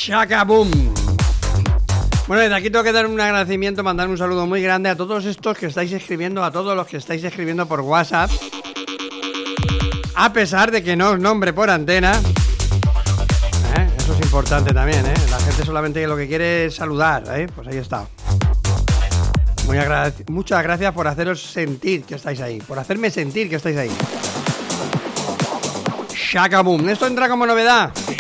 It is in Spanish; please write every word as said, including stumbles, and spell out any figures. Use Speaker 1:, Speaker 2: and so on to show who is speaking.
Speaker 1: Shakaboom. Bueno, desde aquí tengo que dar un agradecimiento, mandar un saludo muy grande a todos estos que estáis escribiendo, a todos los que estáis escribiendo por WhatsApp. A pesar de que no os nombre por antena. ¿Eh? Eso es importante también, ¿eh? La gente solamente lo que quiere es saludar, ¿eh? Pues ahí está. Muy agradec- muchas gracias por haceros sentir que estáis ahí, por hacerme sentir que estáis ahí. Shakaboom. Esto entra como novedad.